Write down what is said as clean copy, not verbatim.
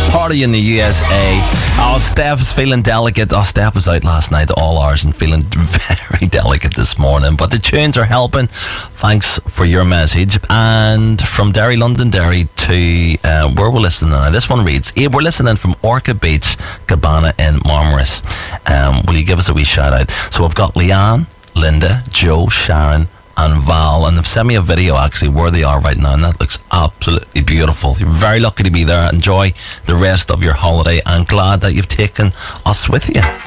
Party in the USA. Oh, Steph is feeling delicate. Oh, Steph was out last night at all hours and feeling very delicate this morning. But the tunes are helping. Thanks for your message. And from Derry, London, Derry to where we're listening now. This one reads, we're listening from Orchid Beach Cabana in Marmaris. Will you give us a wee shout out? So we've got Leanne, Linda, Joe, Sharon and Val, and they've sent me a video actually where they are right now, and that looks absolutely beautiful. You're very lucky to be there. Enjoy the rest of your holiday and glad that you've taken us with you.